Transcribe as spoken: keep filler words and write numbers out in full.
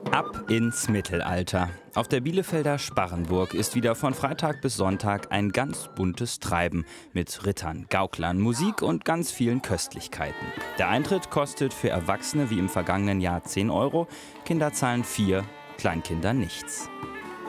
Ab ins Mittelalter. Auf der Bielefelder Sparrenburg ist wieder von Freitag bis Sonntag ein ganz buntes Treiben mit Rittern, Gauklern, Musik und ganz vielen Köstlichkeiten. Der Eintritt kostet für Erwachsene wie im vergangenen Jahr zehn Euro, Kinder zahlen vier, Kleinkinder nichts.